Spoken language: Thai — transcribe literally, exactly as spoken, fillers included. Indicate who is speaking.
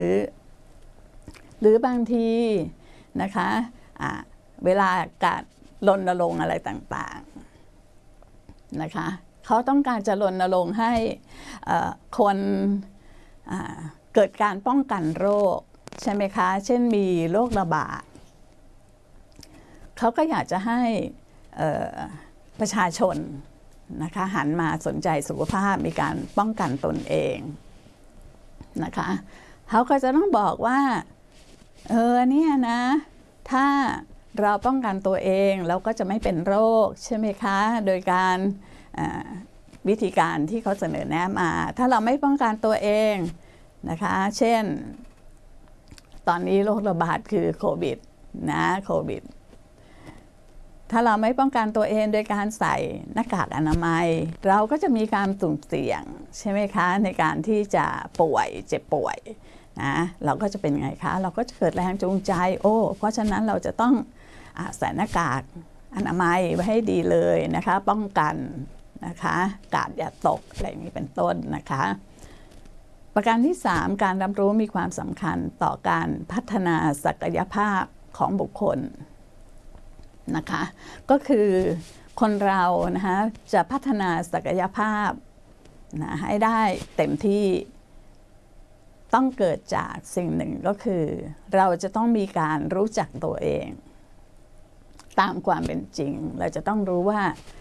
Speaker 1: รือหรือบางทีนะคะะเวลาการรณรงค์อะไรต่างๆนะคะเขาต้องการจะรณรงค์ให้คนเกิดการป้องกันโรคใช่ไหมคะเช่นมีโรคระบาดเขาก็อยากจะให้ประชาชนนะคะหันมาสนใจสุขภาพมีการป้องกันตนเองนะคะเขาก็จะต้องบอกว่าเออเนี่ยนะถ้าเราป้องกันตัวเองเราก็จะไม่เป็นโรคใช่ไหมคะโดยการวิธีการที่เขาเสนอแนะมาถ้าเราไม่ป้องกันตัวเองนะคะเช่นตอนนี้โรคระบาดคือโควิดนะโควิดถ้าเราไม่ป้องกันตัวเองโดยการใส่หน้ากากอนามัยเราก็จะมีการสุ่มเสี่ยงใช่ไหมคะในการที่จะป่วยเจ็บป่วยนะเราก็จะเป็นไงคะเราก็จะเกิดแรงจูงใจโอ้เพราะฉะนั้นเราจะต้องใส่หน้ากากอนามัยไว้ให้ดีเลยนะคะป้องกันนะคะกาดอย่าตกอะไรอย่างนี้เป็นต้นนะคะประการที่สามการรับรู้มีความสำคัญต่อการพัฒนาศักยภาพของบุคคลนะคะก็คือคนเรานะคะจะพัฒนาศักยภาพนะให้ได้เต็มที่ต้องเกิดจากสิ่งหนึ่งก็คือเราจะต้องมีการรู้จักตัวเองตามความเป็นจริงเราจะต้องรู้ว่า